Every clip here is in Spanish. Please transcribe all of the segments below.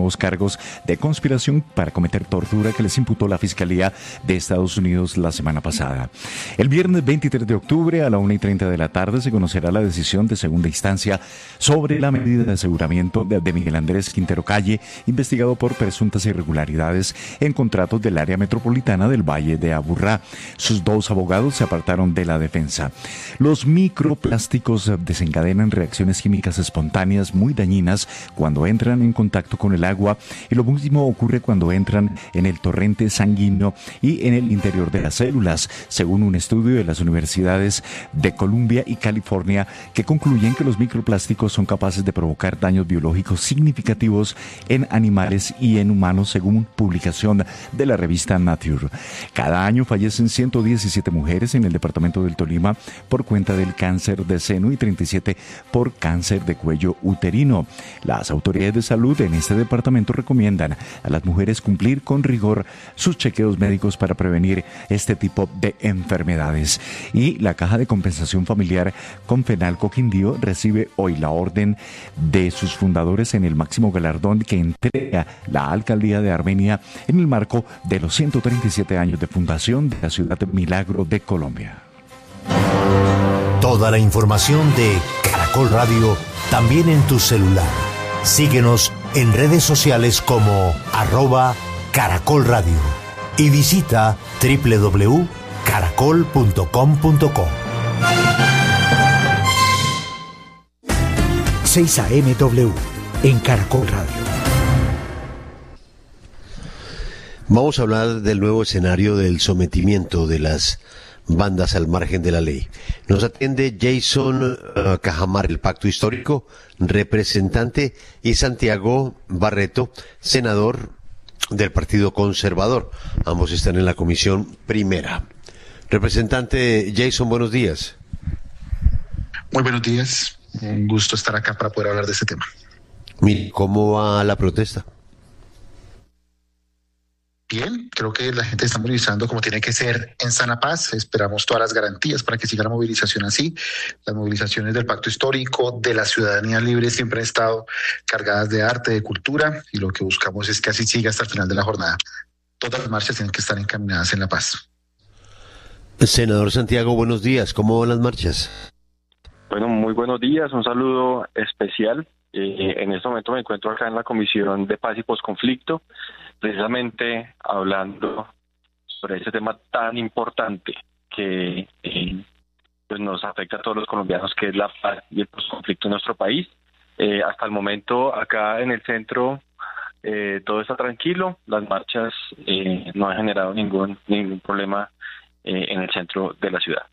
nuevos cargos de conspiración para cometer tortura que les imputó la Fiscalía de Estados Unidos la semana pasada. El viernes 23 de octubre a la 1:30 de la tarde se conocerá la decisión de segunda instancia sobre la medida de aseguramiento de Miguel Andrés Quintero Calle, investigado por presuntas irregularidades en contratos del área metropolitana del Valle de Aburrá. Sus dos abogados se apartaron de la defensa. Los microplásticos desencadenan reacciones químicas espontáneas muy dañinas cuando entran en contacto con el agua, y lo mismo ocurre cuando entran en el torrente sanguíneo y en el interior de las células, según un estudio de las universidades de Columbia y California, que concluyen que los microplásticos son capaces de provocar daños biológicos significativos en animales y en humanos, según publicación de la revista Nature. Cada año fallecen 117 mujeres en el departamento del Tolima por cuenta del cáncer de seno y 37 por cáncer de cuello uterino. Las autoridades de salud en este departamento recomiendan a las mujeres cumplir con rigor sus chequeos médicos para prevenir este tipo de enfermedades. Y la Caja de Compensación Familiar Confenalco Quindío recibe hoy la orden de sus fundadores en el máximo galardón que entrega la Alcaldía de Armenia en el marco de los 137 años de fundación de la ciudad de Milagro de Colombia. Toda la información de Caracol Radio también en tu celular. Síguenos en redes sociales como @Caracol Radio y visita www.caracol.com.co. 6 AM en Caracol Radio. Vamos a hablar del nuevo escenario del sometimiento de las bandas al margen de la ley. Nos atiende Jason Cajamar, el Pacto Histórico, representante, y Santiago Barreto, senador del Partido Conservador. Ambos están en la Comisión Primera. Representante Jason, buenos días. Muy buenos días. Un gusto estar acá para poder hablar de este tema. Mire, ¿cómo va la protesta? Bien, creo que la gente está movilizando como tiene que ser en sana paz. Esperamos todas las garantías para que siga la movilización así. Las movilizaciones del Pacto Histórico, de la ciudadanía libre, siempre han estado cargadas de arte, de cultura, y lo que buscamos es que así siga hasta el final de la jornada. Todas las marchas tienen que estar encaminadas en la paz. Senador Santiago, buenos días. ¿Cómo van las marchas? Bueno, muy buenos días. Un saludo especial. En este momento me encuentro acá en la Comisión de Paz y Posconflicto, precisamente hablando sobre ese tema tan importante que pues nos afecta a todos los colombianos, que es la paz y el posconflicto en nuestro país. Hasta el momento, acá en el centro, todo está tranquilo. Las marchas no han generado ningún problema en el centro de la ciudad.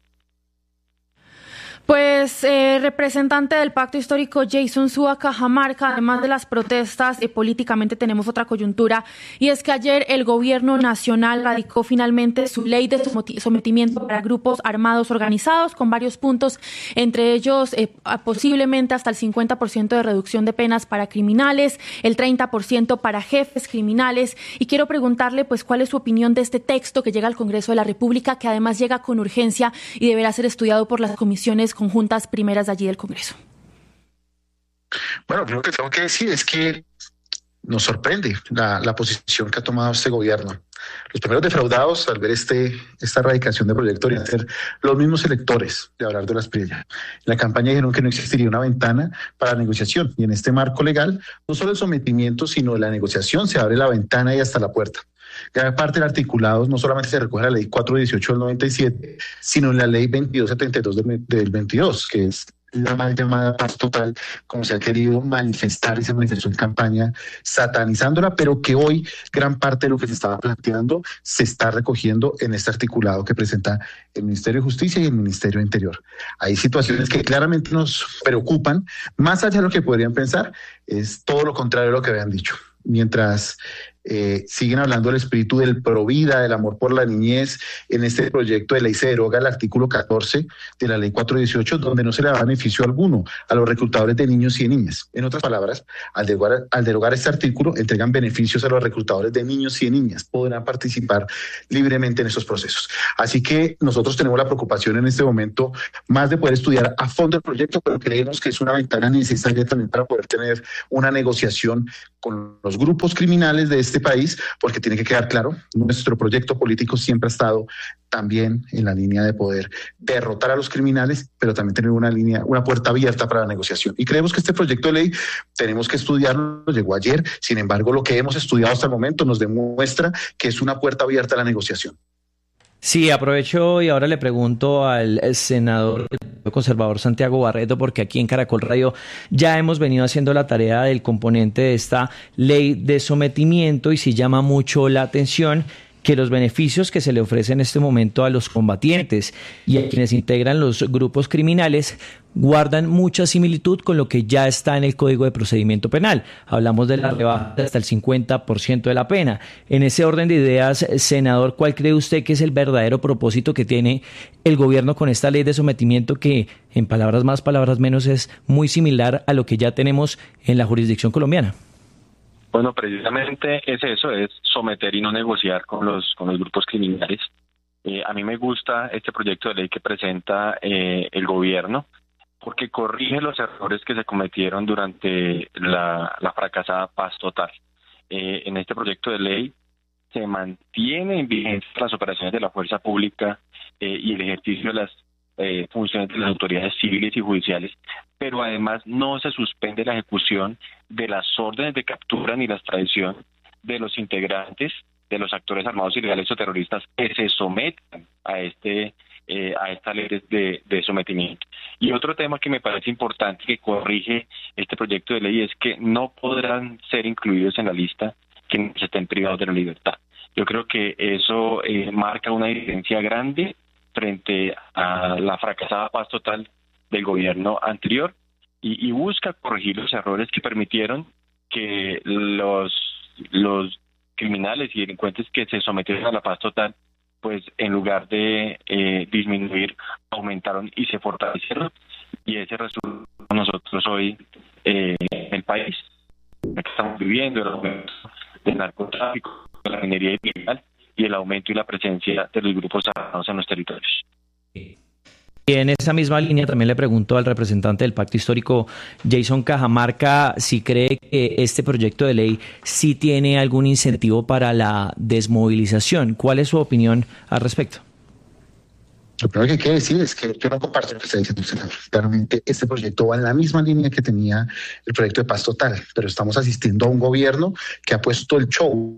Pues, representante del Pacto Histórico, Jason Zúa Cajamarca, además de las protestas, políticamente tenemos otra coyuntura, y es que ayer el gobierno nacional radicó finalmente su ley de sometimiento para grupos armados organizados, con varios puntos, entre ellos posiblemente hasta el 50% de reducción de penas para criminales, el 30% para jefes criminales, y quiero preguntarle pues cuál es su opinión de este texto que llega al Congreso de la República, que además llega con urgencia y deberá ser estudiado por las comisiones conjuntas primeras de allí del Congreso. Bueno, lo primero que tengo que decir es que nos sorprende la posición que ha tomado este gobierno. Los primeros defraudados al ver esta erradicación de proyecto deberían ser los mismos electores de Abelardo Lasprilla. En la campaña dijeron que no existiría una ventana para la negociación, y en este marco legal, no solo el sometimiento, sino la negociación, se abre la ventana y hasta la puerta. Cada parte del articulado no solamente se recoge en la ley 418 del 97, sino en la ley 2272 del 22, que es la mal llamada paz total, como se ha querido manifestar y se manifestó en campaña, satanizándola, pero que hoy gran parte de lo que se estaba planteando se está recogiendo en este articulado que presenta el Ministerio de Justicia y el Ministerio de Interior. Hay situaciones que claramente nos preocupan, más allá de lo que podrían pensar, es todo lo contrario de lo que habían dicho. Mientras siguen hablando del espíritu del provida, del amor por la niñez. En este proyecto de ley se deroga el artículo 14 de la ley 418, donde no se le da beneficio alguno a los reclutadores de niños y de niñas. En otras palabras, al derogar este artículo, entregan beneficios a los reclutadores de niños y de niñas. Podrán participar libremente en esos procesos. Así que nosotros tenemos la preocupación en este momento más de poder estudiar a fondo el proyecto, pero creemos que es una ventana necesaria también para poder tener una negociación con los grupos criminales de este país, porque tiene que quedar claro, nuestro proyecto político siempre ha estado también en la línea de poder derrotar a los criminales, pero también tener una puerta abierta para la negociación. Y creemos que este proyecto de ley tenemos que estudiarlo, llegó ayer, sin embargo, lo que hemos estudiado hasta el momento nos demuestra que es una puerta abierta a la negociación. Sí, aprovecho y ahora le pregunto al senador conservador Santiago Barreto, porque aquí en Caracol Radio ya hemos venido haciendo la tarea del componente de esta ley de sometimiento y sí llama mucho la atención que los beneficios que se le ofrecen en este momento a los combatientes y a quienes integran los grupos criminales guardan mucha similitud con lo que ya está en el Código de Procedimiento Penal. Hablamos de la rebaja de hasta el 50% de la pena. En ese orden de ideas, senador, ¿cuál cree usted que es el verdadero propósito que tiene el gobierno con esta ley de sometimiento que, en palabras más, palabras menos, es muy similar a lo que ya tenemos en la jurisdicción colombiana? Bueno, precisamente es eso, es someter y no negociar con los grupos criminales. A mí me gusta este proyecto de ley que presenta el gobierno, porque corrige los errores que se cometieron durante la fracasada paz total. En este proyecto de ley se mantiene en vigencia las operaciones de la fuerza pública y el ejercicio de las funciones de las autoridades civiles y judiciales, pero además no se suspende la ejecución de las órdenes de captura ni la extradición de los integrantes de los actores armados ilegales o terroristas que se sometan a esta ley de sometimiento. Y otro tema que me parece importante que corrige este proyecto de ley es que no podrán ser incluidos en la lista quienes estén privados de la libertad. Yo creo que eso marca una diferencia grande frente a la fracasada paz total del gobierno anterior y busca corregir los errores que permitieron que los criminales y delincuentes que se sometieron a la paz total, pues en lugar de disminuir, aumentaron y se fortalecieron, y ese resultado nosotros hoy en el país que estamos viviendo, el aumento del narcotráfico, de la minería ilegal y el aumento y la presencia de los grupos armados en los territorios. Y en esa misma línea también le pregunto al representante del Pacto Histórico, Jason Cajamarca, si cree que este proyecto de ley sí tiene algún incentivo para la desmovilización. ¿Cuál es su opinión al respecto? Lo primero que hay que decir es que yo no comparto lo que está diciendo el senador. Claramente este proyecto va en la misma línea que tenía el proyecto de paz total, pero estamos asistiendo a un gobierno que ha puesto el show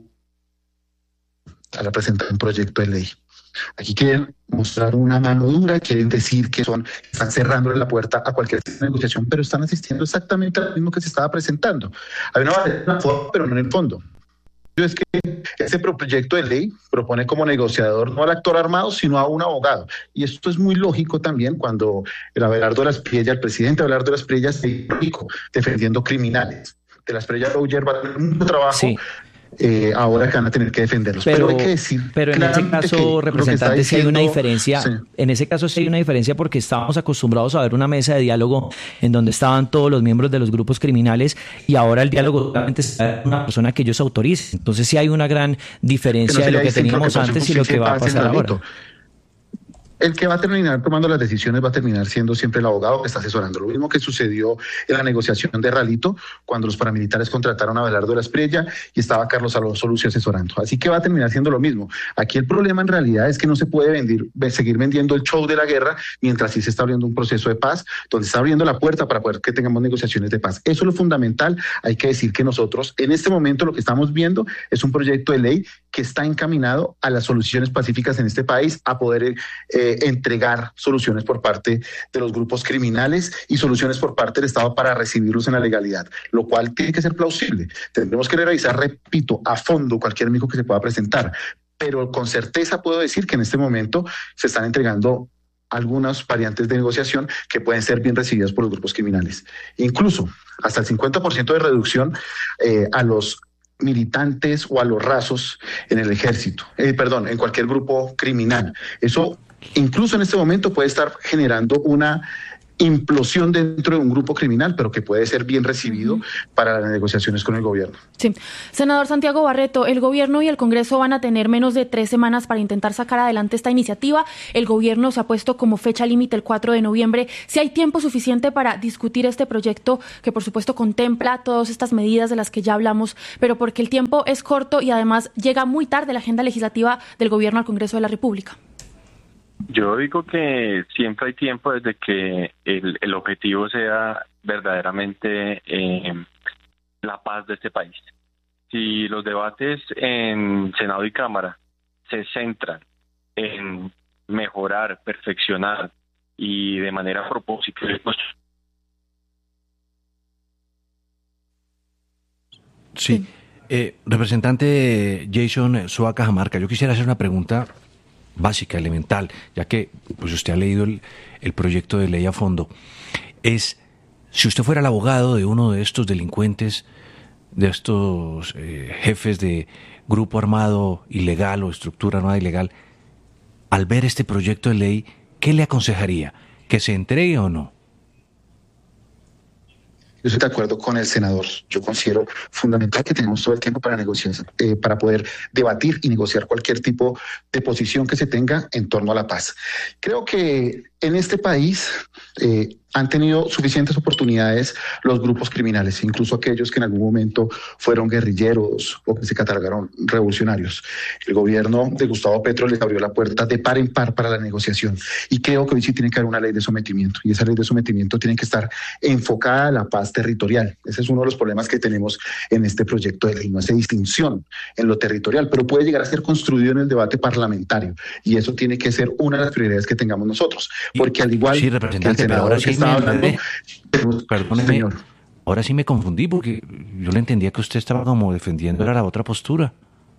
al presentar un proyecto de ley. Aquí quieren mostrar una mano dura, quieren decir que están cerrándole la puerta a cualquier negociación, pero están asistiendo exactamente a lo mismo que se estaba presentando. Hay una forma, pero no en el fondo. Es que ese proyecto de ley propone como negociador no al actor armado, sino a un abogado. Y esto es muy lógico también cuando el presidente Abelardo de las Priellas se hizo rico defendiendo criminales. De las Priellas Roger va a tener mucho trabajo. Sí. Ahora que van a tener que defenderlos, pero hay que decir, pero en ese caso, representante, sí hay una diferencia. Sí. En ese caso sí hay una diferencia porque estábamos acostumbrados a ver una mesa de diálogo en donde estaban todos los miembros de los grupos criminales y ahora el diálogo solamente está una persona que ellos autoricen. Entonces sí hay una gran diferencia de lo que teníamos antes y lo que va a pasar ahora. El que va a terminar tomando las decisiones va a terminar siendo siempre el abogado que está asesorando. Lo mismo que sucedió en la negociación de Ralito, cuando los paramilitares contrataron a Abelardo de las Priellas y estaba Carlos Alonso Lucio asesorando. Así que va a terminar siendo lo mismo. Aquí el problema en realidad es que no se puede seguir vendiendo el show de la guerra mientras sí se está abriendo un proceso de paz, donde está abriendo la puerta para poder que tengamos negociaciones de paz. Eso es lo fundamental. Hay que decir que nosotros en este momento lo que estamos viendo es un proyecto de ley que está encaminado a las soluciones pacíficas en este país, a poder entregar soluciones por parte de los grupos criminales y soluciones por parte del Estado para recibirlos en la legalidad, lo cual tiene que ser plausible. Tendremos que revisar, repito, a fondo cualquier amigo que se pueda presentar, pero con certeza puedo decir que en este momento se están entregando algunas variantes de negociación que pueden ser bien recibidas por los grupos criminales. Incluso hasta el 50% de reducción a los militantes o a los rasos en el ejército, en cualquier grupo criminal. Eso incluso en este momento puede estar generando una implosión dentro de un grupo criminal, pero que puede ser bien recibido para las negociaciones con el gobierno. Sí. Senador Santiago Barreto, el gobierno y el Congreso van a tener menos de 3 semanas para intentar sacar adelante esta iniciativa. El gobierno se ha puesto como fecha límite el 4 de noviembre. Si hay tiempo suficiente para discutir este proyecto, que por supuesto contempla todas estas medidas de las que ya hablamos, pero porque el tiempo es corto y además llega muy tarde la agenda legislativa del gobierno al Congreso de la República. Yo digo que siempre hay tiempo desde que el objetivo sea verdaderamente la paz de este país. Si los debates en Senado y Cámara se centran en mejorar, perfeccionar y de manera propositiva, Sí. Representante Jason Zúa Cajamarca, yo quisiera hacer una pregunta básica, elemental, ya que pues usted ha leído el proyecto de ley a fondo. Es, si usted fuera el abogado de uno de estos delincuentes, de estos jefes de grupo armado ilegal o estructura armada ilegal, al ver este proyecto de ley, ¿qué le aconsejaría? ¿Que se entregue o no? Yo estoy de acuerdo con el senador. Yo considero fundamental que tenemos todo el tiempo para negociar, para poder debatir y negociar cualquier tipo de posición que se tenga en torno a la paz. Creo que en este país han tenido suficientes oportunidades los grupos criminales, incluso aquellos que en algún momento fueron guerrilleros o que se catalogaron revolucionarios. El gobierno de Gustavo Petro les abrió la puerta de par en par para la negociación y creo que hoy sí tiene que haber una ley de sometimiento y esa ley de sometimiento tiene que estar enfocada a la paz territorial. Ese es uno de los problemas que tenemos en este proyecto de ley. No hace distinción en lo territorial, pero puede llegar a ser construido en el debate parlamentario y eso tiene que ser una de las prioridades que tengamos nosotros. Porque al igual sí, que el senador que estaba hablando... Perdóneme, señor. Ahora sí me confundí porque yo le entendía que usted estaba como defendiendo la otra postura.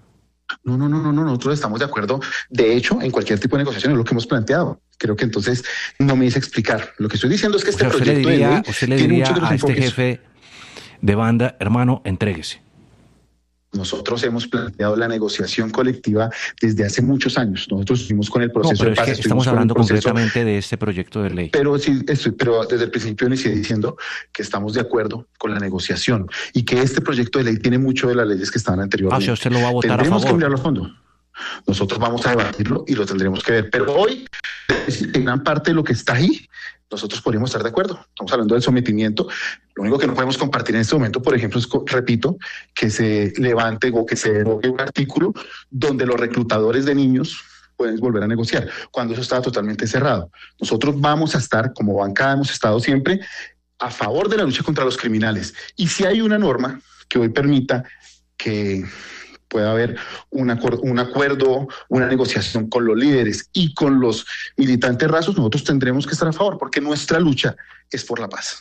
No, nosotros estamos de acuerdo. De hecho, en cualquier tipo de negociación es lo que hemos planteado. Creo que entonces no me hice explicar. Lo que estoy diciendo es que este proyecto de ley usted le diría a este jefe de banda, hermano, entréguese. Nosotros hemos planteado la negociación colectiva desde hace muchos años. Nosotros estuvimos con el proceso de paz. Es que estamos hablando concretamente de este proyecto de ley. Pero sí, pero desde el principio inicié diciendo que estamos de acuerdo con la negociación y que este proyecto de ley tiene mucho de las leyes que estaban anteriormente. O sea, usted lo va a votar a favor. Tendremos que mirarlo a fondo. Nosotros vamos a debatirlo y lo tendremos que ver. Pero hoy, en gran parte de lo que está ahí, nosotros podríamos estar de acuerdo. Estamos hablando del sometimiento. Lo único que no podemos compartir en este momento, por ejemplo, es, repito, que se levante o que se derogue un artículo donde los reclutadores de niños pueden volver a negociar, cuando eso estaba totalmente cerrado. Nosotros vamos a estar, como bancada hemos estado siempre, a favor de la lucha contra los criminales. Y si hay una norma que hoy permita que pueda haber un acuerdo, una negociación con los líderes y con los militantes rasos, nosotros tendremos que estar a favor, porque nuestra lucha es por la paz.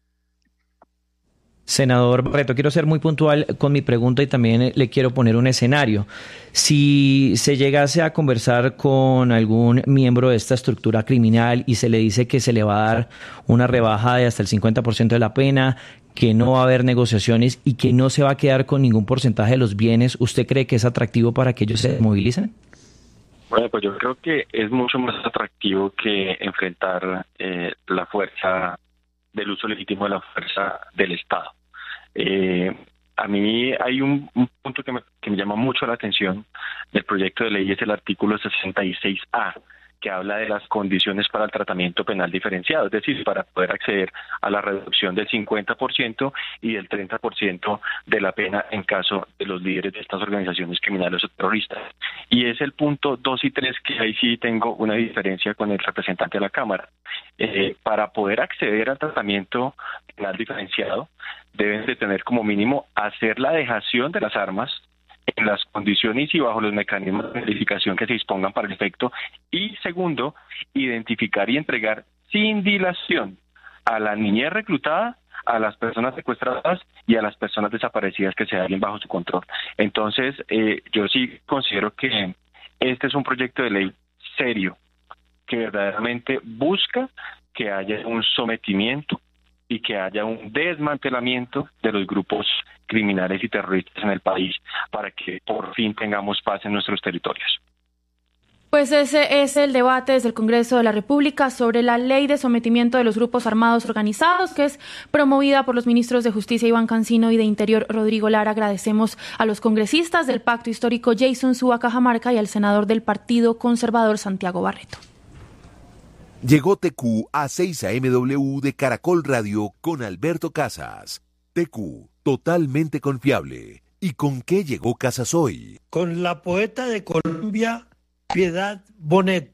Senador Barreto, quiero ser muy puntual con mi pregunta y también le quiero poner un escenario. Si se llegase a conversar con algún miembro de esta estructura criminal y se le dice que se le va a dar una rebaja de hasta el 50% de la pena, que no va a haber negociaciones y que no se va a quedar con ningún porcentaje de los bienes, ¿usted cree que es atractivo para que ellos se movilicen? Bueno, pues yo creo que es mucho más atractivo que enfrentar la fuerza del uso legítimo de la fuerza del Estado. A mí hay un punto que me llama mucho la atención del proyecto de ley, es el artículo 66A, que habla de las condiciones para el tratamiento penal diferenciado, es decir, para poder acceder a la reducción del 50% y del 30% de la pena en caso de los líderes de estas organizaciones criminales o terroristas. Y es el punto 2 y 3 que ahí sí tengo una diferencia con el representante de la Cámara. Para poder acceder al tratamiento penal diferenciado, deben de tener como mínimo hacer la dejación de las armas en las condiciones y bajo los mecanismos de verificación que se dispongan para el efecto. Y segundo, identificar y entregar sin dilación a la niñez reclutada, a las personas secuestradas y a las personas desaparecidas que se hallen bajo su control. Entonces, yo sí considero que este es un proyecto de ley serio, que verdaderamente busca que haya un sometimiento y que haya un desmantelamiento de los grupos criminales y terroristas en el país para que por fin tengamos paz en nuestros territorios. Pues ese es el debate desde el Congreso de la República sobre la ley de sometimiento de los grupos armados organizados, que es promovida por los ministros de Justicia Iván Cancino y de Interior Rodrigo Lara. Agradecemos a los congresistas del Pacto Histórico Jason Suba Cajamarca y al senador del Partido Conservador Santiago Barreto. Llegó TQ a 6 AMW de Caracol Radio con Alberto Casas. TQ, totalmente confiable. ¿Y con qué llegó Casas hoy? Con la poeta de Colombia, Piedad Bonet,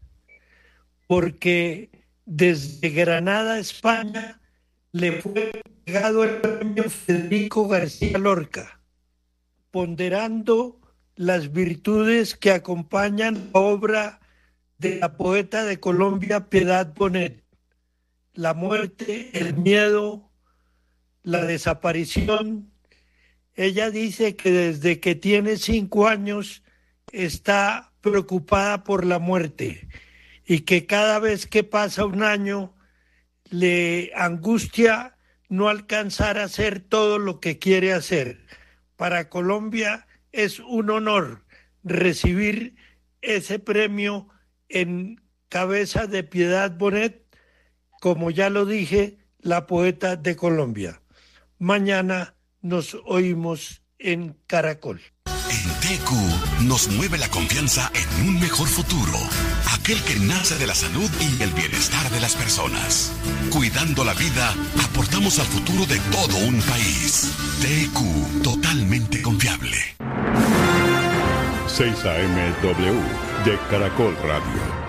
porque desde Granada, España, le fue entregado el premio Federico García Lorca, ponderando las virtudes que acompañan la obra de la poeta de Colombia, Piedad Bonet: la muerte, el miedo, la desaparición. Ella dice que desde que tiene 5 años está preocupada por la muerte y que cada vez que pasa un año le angustia no alcanzar a hacer todo lo que quiere hacer. Para Colombia es un honor recibir ese premio en cabeza de Piedad Bonet, como ya lo dije, la poeta de Colombia. Mañana nos oímos en Caracol. En TQ nos mueve la confianza en un mejor futuro, aquel que nace de la salud y el bienestar de las personas. Cuidando la vida, aportamos al futuro de todo un país. TQ, totalmente confiable. 6 AMW de Caracol Radio.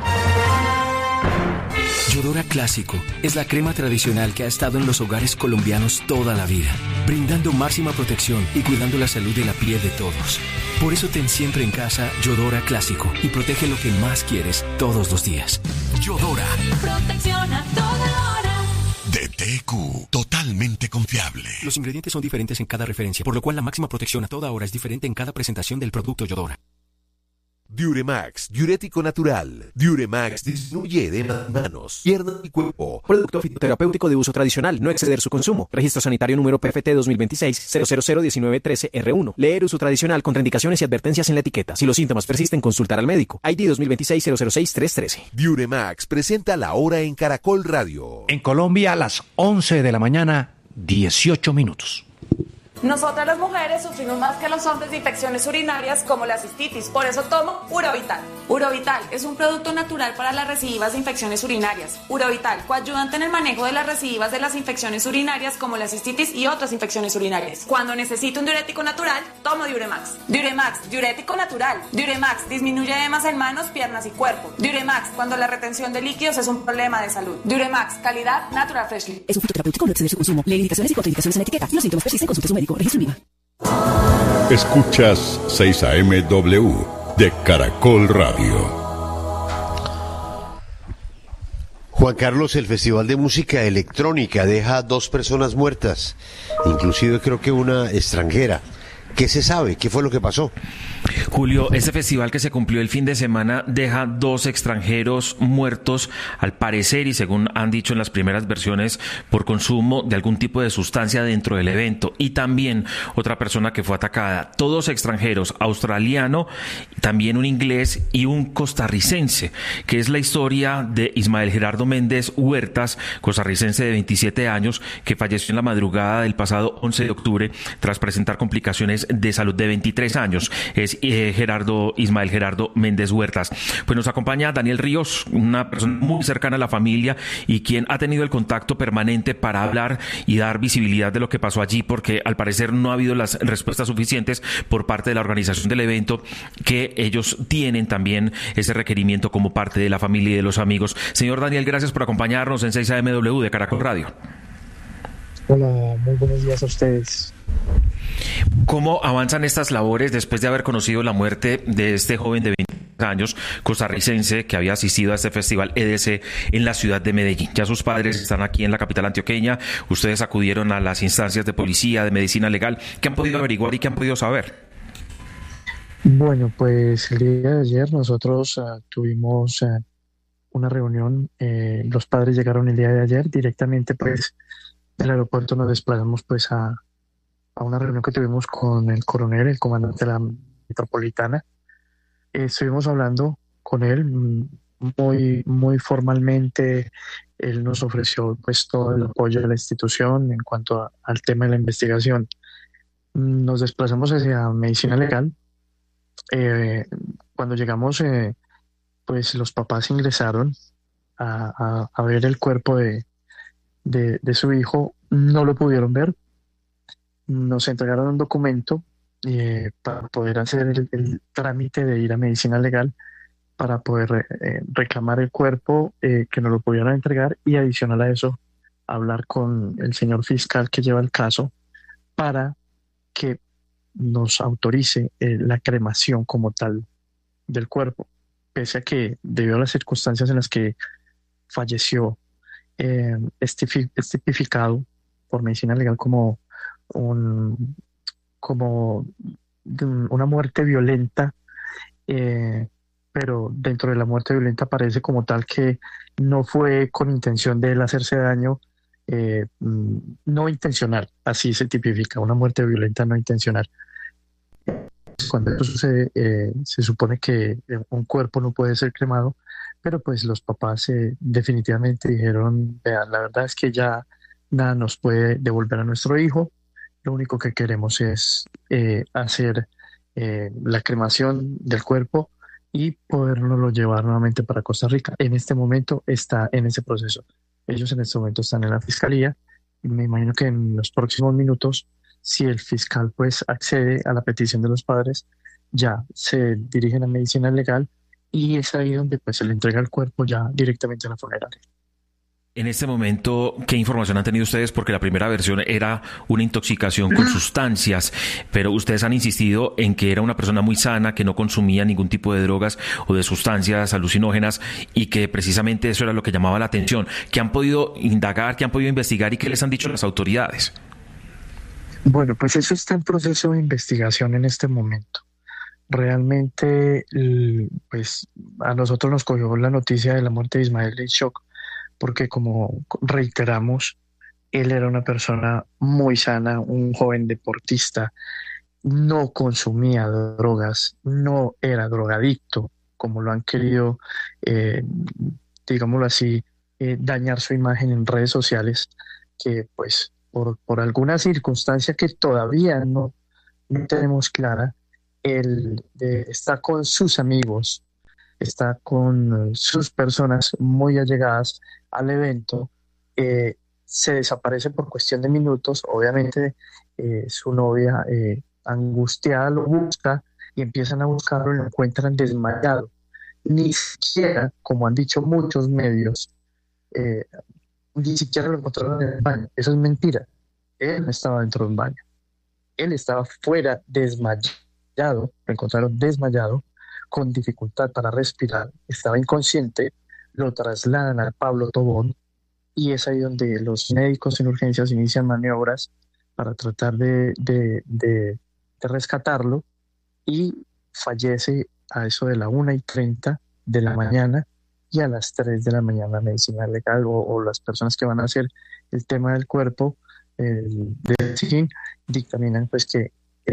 Yodora Clásico es la crema tradicional que ha estado en los hogares colombianos toda la vida, brindando máxima protección y cuidando la salud de la piel de todos. Por eso ten siempre en casa Yodora Clásico y protege lo que más quieres todos los días. Yodora. Protección a toda hora. De TQ, totalmente confiable. Los ingredientes son diferentes en cada referencia, por lo cual la máxima protección a toda hora es diferente en cada presentación del producto Yodora. Diuremax, diurético natural. Diuremax disminuye edema de manos, piernas y cuerpo. Producto fitoterapéutico de uso tradicional, no exceder su consumo. Registro sanitario número PFT 2026-0001913R1. Leer uso tradicional, contraindicaciones y advertencias en la etiqueta. Si los síntomas persisten, consultar al médico. ID 2026-006-313. Diuremax presenta la hora en Caracol Radio. En Colombia a las 11 de la mañana, 18 minutos. Nosotras las mujeres sufrimos más que los hombres de infecciones urinarias como la cistitis, por eso tomo Urovital. Urovital es un producto natural para las recidivas de infecciones urinarias. Urovital coayudante en el manejo de las recidivas de las infecciones urinarias como la cistitis y otras infecciones urinarias. Cuando necesito un diurético natural, tomo Diuremax. Diuremax, diurético natural. Diuremax disminuye edemas en manos, piernas y cuerpo. Diuremax, cuando la retención de líquidos es un problema de salud. Diuremax, calidad Natural Freshly. Es un fitoterapéutico, no exceder su consumo. Lee indicaciones y contraindicaciones en la etiqueta. Si los síntomas persisten, consulte a su médico. Registro IVA. Escuchas 6 AMW de Caracol Radio. Juan Carlos, el Festival de Música Electrónica deja 2 personas muertas, inclusive creo que una extranjera. ¿Qué se sabe? ¿Qué fue lo que pasó? Julio, este festival que se cumplió el fin de semana deja 2 extranjeros muertos, al parecer, y según han dicho en las primeras versiones, por consumo de algún tipo de sustancia dentro del evento. Y también otra persona que fue atacada. Todos extranjeros, australiano, también un inglés y un costarricense, que es la historia de Ismael Gerardo Méndez Huertas, costarricense de 27 años, que falleció en la madrugada del pasado 11 de octubre tras presentar complicaciones de salud de 23 años. Es Ismael Gerardo Méndez Huertas. Pues nos acompaña Daniel Ríos, una persona muy cercana a la familia y quien ha tenido el contacto permanente para hablar y dar visibilidad de lo que pasó allí, porque al parecer no ha habido las respuestas suficientes por parte de la organización del evento, que ellos tienen también ese requerimiento como parte de la familia y de los amigos. Señor Daniel, gracias por acompañarnos en 6 AMW de Caracol Radio. Hola, muy buenos días a ustedes. ¿Cómo avanzan estas labores después de haber conocido la muerte de este joven de 20 años, costarricense, que había asistido a este festival EDC en la ciudad de Medellín? Ya sus padres están aquí en la capital antioqueña, ustedes acudieron a las instancias de policía, de medicina legal. ¿Qué han podido averiguar y qué han podido saber? Bueno, pues el día de ayer nosotros tuvimos una reunión, los padres llegaron el día de ayer directamente pues del aeropuerto nos desplazamos pues a una reunión que tuvimos con el coronel, el comandante de la metropolitana. Estuvimos hablando con él muy formalmente. Él nos ofreció pues todo el apoyo de la institución en cuanto al tema de la investigación. Nos desplazamos hacia medicina legal. Cuando llegamos, pues los papás ingresaron a ver el cuerpo de su hijo. No lo pudieron ver. Nos entregaron un documento para poder hacer el trámite de ir a medicina legal, para poder reclamar el cuerpo, que nos lo pudieran entregar, y adicional a eso, hablar con el señor fiscal que lleva el caso para que nos autorice la cremación como tal del cuerpo, pese a que debido a las circunstancias en las que falleció, es tipificado por medicina legal como una muerte violenta, pero dentro de la muerte violenta aparece como tal que no fue con intención de él hacerse daño, no intencional, así se tipifica, una muerte violenta no intencional. Cuando eso sucede, se supone que un cuerpo no puede ser cremado, pero pues los papás definitivamente dijeron: vean, la verdad es que ya nada nos puede devolver a nuestro hijo, lo único que queremos es hacer la cremación del cuerpo y podernoslo llevar nuevamente para Costa Rica. En este momento está en ese proceso. Ellos en este momento están en la fiscalía y me imagino que en los próximos minutos, si el fiscal pues accede a la petición de los padres, ya se dirigen a medicina legal y es ahí donde pues se le entrega el cuerpo ya directamente a la funeraria. En este momento, ¿qué información han tenido ustedes? Porque la primera versión era una intoxicación con sustancias, pero ustedes han insistido en que era una persona muy sana, que no consumía ningún tipo de drogas o de sustancias alucinógenas, y que precisamente eso era lo que llamaba la atención. ¿Qué han podido indagar, qué han podido investigar y qué les han dicho las autoridades? Bueno, pues eso está en proceso de investigación en este momento. Realmente, pues a nosotros nos cogió la noticia de la muerte de Ismael en shock, porque como reiteramos, él era una persona muy sana, un joven deportista, no consumía drogas, no era drogadicto, como lo han querido, digámoslo así, dañar su imagen en redes sociales, que pues por alguna circunstancia que todavía no tenemos clara, él está con sus amigos, está con sus personas muy allegadas al evento, se desaparece por cuestión de minutos. Obviamente su novia, angustiada, lo busca y empiezan a buscarlo y lo encuentran desmayado. Ni siquiera, como han dicho muchos medios, ni siquiera lo encontraron en el baño. Eso es mentira. Él no estaba dentro del baño. Él estaba fuera, desmayado. Lo encontraron desmayado, con dificultad para respirar, estaba inconsciente. Lo trasladan al Pablo Tobón y es ahí donde los médicos en urgencias inician maniobras para tratar de rescatarlo, y fallece a eso de la 1:30 de la mañana, y a las 3 de la mañana medicina legal o las personas que van a hacer el tema del cuerpo de SIGIN dictaminan pues que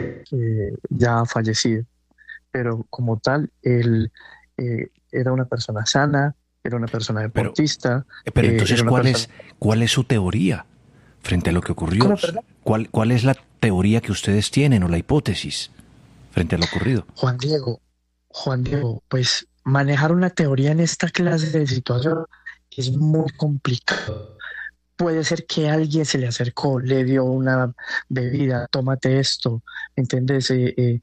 ya ha fallecido. Pero como tal, él era una persona sana, era una persona deportista. Pero entonces, ¿cuál es su teoría frente a lo que ocurrió? ¿Cuál es la teoría que ustedes tienen o la hipótesis frente a lo ocurrido? Juan Diego, pues manejar una teoría en esta clase de situación es muy complicado. Puede ser que alguien se le acercó, le dio una bebida, tómate esto, ¿entiendes?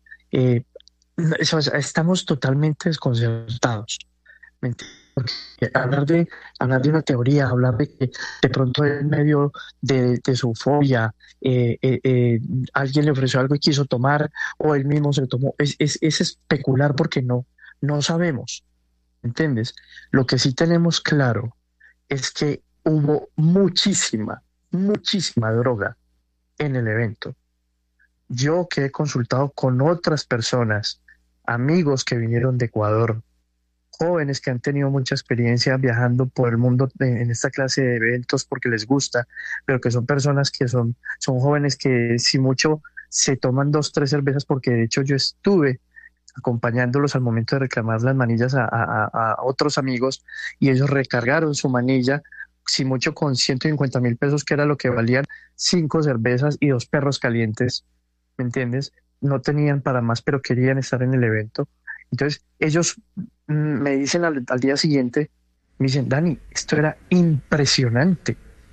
Estamos totalmente desconcertados. Porque hablar de una teoría, hablar de que de pronto en medio de su fobia alguien le ofreció algo y quiso tomar, o él mismo se lo tomó, es especular porque no sabemos, ¿entiendes? Lo que sí tenemos claro es que hubo muchísima droga en el evento. Yo que he consultado con otras personas, amigos que vinieron de Ecuador, jóvenes que han tenido mucha experiencia viajando por el mundo en esta clase de eventos porque les gusta, pero que son personas que son jóvenes que si mucho se toman 2, 3 cervezas, porque de hecho yo estuve acompañándolos al momento de reclamar las manillas a otros amigos y ellos recargaron su manilla, si mucho con 150,000 pesos, que era lo que valían 5 cervezas y 2 perros calientes, ¿me entiendes? No tenían para más, pero querían estar en el evento. Entonces ellos me dicen al día siguiente, me dicen, Dani, esto era impresionante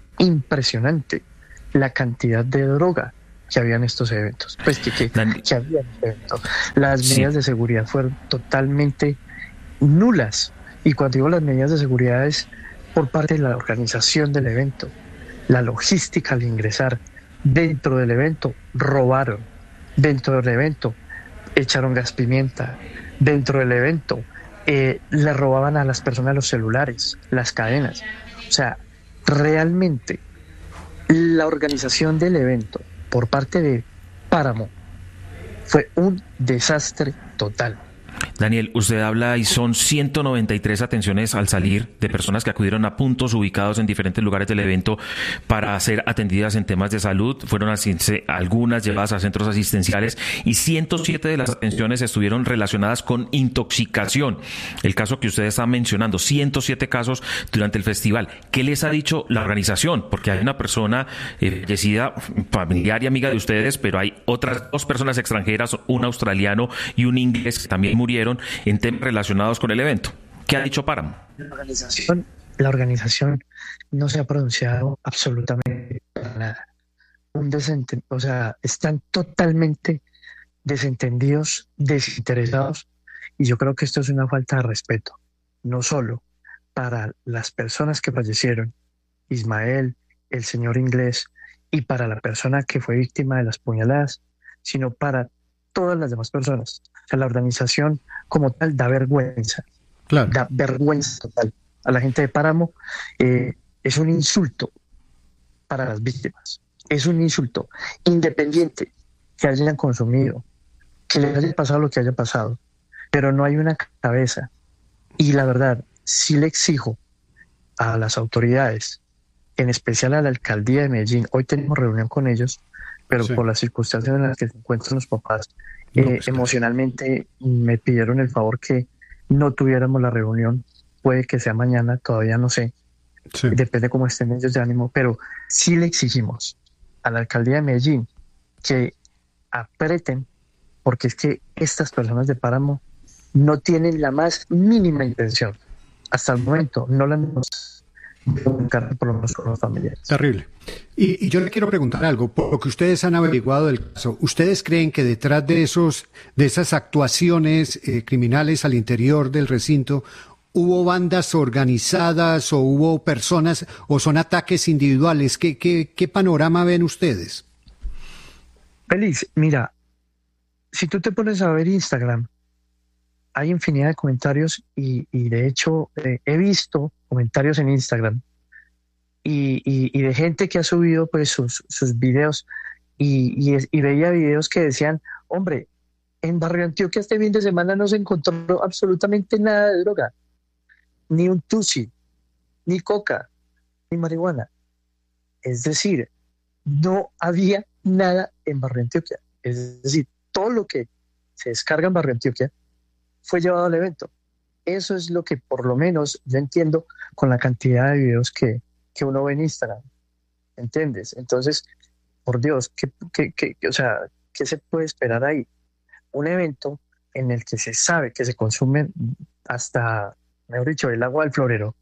la cantidad de droga que había en estos eventos, pues que había en este evento. Las medidas de seguridad fueron totalmente nulas, y cuando digo las medidas de seguridad es por parte de la organización del evento, la logística al ingresar. Dentro del evento robaron, dentro del evento echaron gas pimienta, dentro del evento le robaban a las personas los celulares, las cadenas. O sea, realmente la organización del evento por parte de Páramo fue un desastre total. Daniel, usted habla y son 193 atenciones al salir de personas que acudieron a puntos ubicados en diferentes lugares del evento para ser atendidas en temas de salud. Fueron algunas llevadas a centros asistenciales y 107 de las atenciones estuvieron relacionadas con intoxicación. El caso que usted está mencionando, 107 casos durante el festival. ¿Qué les ha dicho la organización? Porque hay una persona fallecida, familiar y amiga de ustedes, pero hay otras 2 personas extranjeras, un australiano y un inglés que también murieron en temas relacionados con el evento. ¿Qué ha dicho Páramo? La organización no se ha pronunciado absolutamente para nada. O sea, están totalmente desentendidos, desinteresados, y yo creo que esto es una falta de respeto, no solo para las personas que fallecieron, Ismael, el señor inglés, y para la persona que fue víctima de las puñaladas, sino para todas las demás personas. O sea, la organización como tal da vergüenza. Claro. Da vergüenza total. A la gente de Páramo es un insulto para las víctimas. Es un insulto. Independiente que hayan consumido, que les haya pasado lo que haya pasado, pero no hay una cabeza. Y la verdad, sí le exijo a las autoridades, en especial a la alcaldía de Medellín, hoy tenemos reunión con ellos, pero por las circunstancias en las que se encuentran los papás, emocionalmente me pidieron el favor que no tuviéramos la reunión. Puede que sea mañana, todavía no sé. Depende cómo estén ellos de ánimo, pero sí le exigimos a la alcaldía de Medellín que aprieten, porque es que estas personas de Páramo no tienen la más mínima intención. Hasta el momento no la han por lo menos con los familiares. Terrible. Y yo le quiero preguntar algo, por lo que ustedes han averiguado del caso, ¿ustedes creen que detrás de esas actuaciones criminales al interior del recinto hubo bandas organizadas o hubo personas o son ataques individuales? ¿Qué panorama ven ustedes? Félix, mira, si tú te pones a ver Instagram, hay infinidad de comentarios y de hecho he visto comentarios en Instagram y de gente que ha subido pues sus videos y veía videos que decían, hombre, en Barrio Antioquia este fin de semana no se encontró absolutamente nada de droga, ni un tusi, ni coca, ni marihuana. Es decir, no había nada en Barrio Antioquia. Es decir, todo lo que se descarga en Barrio Antioquia fue llevado al evento. Eso es lo que por lo menos yo entiendo con la cantidad de videos que uno ve en Instagram. ¿Entiendes? Entonces, por Dios, o sea, ¿qué se puede esperar ahí? Un evento en el que se sabe que se consume hasta, mejor dicho, el agua del florero.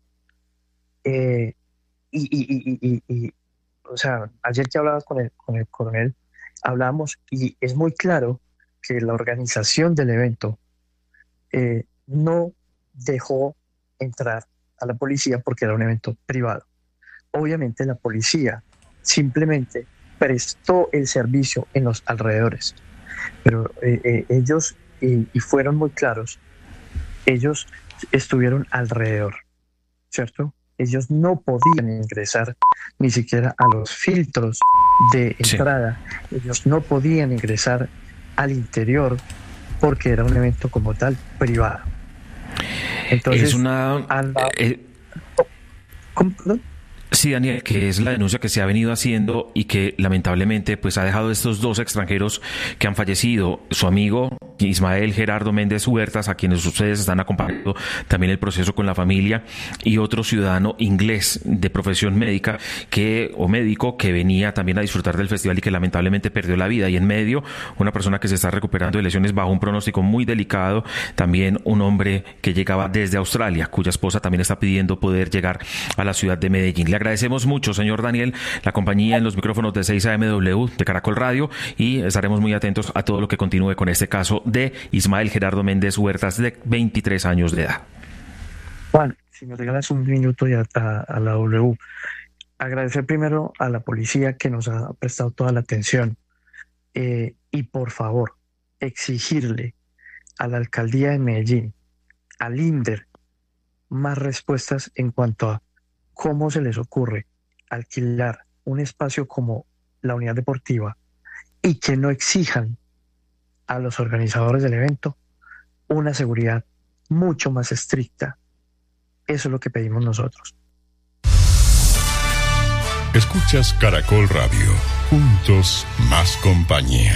O sea, ayer que hablabas con el coronel, hablamos y es muy claro que la organización del evento no dejó entrar a la policía porque era un evento privado. Obviamente la policía simplemente prestó el servicio en los alrededores, pero ellos, y fueron muy claros, ellos estuvieron alrededor, ¿cierto? Ellos no podían ingresar ni siquiera a los filtros de entrada, ellos no podían ingresar al interior porque era un evento como tal privado. Entonces, es una... ¿Cómo? Sí, Daniel, que es la denuncia que se ha venido haciendo y que lamentablemente pues ha dejado estos 2 extranjeros que han fallecido. Su amigo Ismael Gerardo Méndez Huertas, a quienes ustedes están acompañando también el proceso con la familia, y otro ciudadano inglés de profesión médica médico que venía también a disfrutar del festival y que lamentablemente perdió la vida. Y en medio, una persona que se está recuperando de lesiones bajo un pronóstico muy delicado, también un hombre que llegaba desde Australia, cuya esposa también está pidiendo poder llegar a la ciudad de Medellín. Le agradecemos mucho, señor Daniel, la compañía en los micrófonos de 6 AMW de Caracol Radio, y estaremos muy atentos a todo lo que continúe con este caso de Ismael Gerardo Méndez Huertas, de 23 años de edad. Juan, si me regalas un minuto y a la W, agradecer primero a la policía que nos ha prestado toda la atención, y por favor, exigirle a la alcaldía de Medellín, al INDER, más respuestas en cuanto a cómo se les ocurre alquilar un espacio como la unidad deportiva y que no exijan a los organizadores del evento una seguridad mucho más estricta. Eso es lo que pedimos nosotros. Escuchas Caracol Radio. Juntos, más compañía.